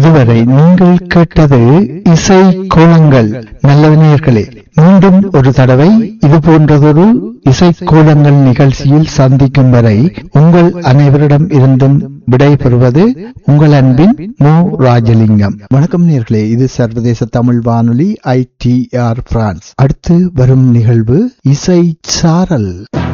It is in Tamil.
இதுவரை நீங்கள் கேட்டது இசை கோலங்கள். நல்ல நேயர்களே, மீண்டும் ஒரு தடவை இது போன்றதொரு இசை கோலங்கள் நிகழ்ச்சியில் சந்திக்கும் வரை உங்கள் அனைவரிடம் இருந்தும் விடைபெறுவது உங்கள் அன்பின் மு. ராஜலிங்கம். வணக்கம் நேயர்களே, இது சர்வதேச தமிழ் வானொலி ITR பிரான்ஸ். அடுத்து வரும் நிகழ்வு இசை சாரல்.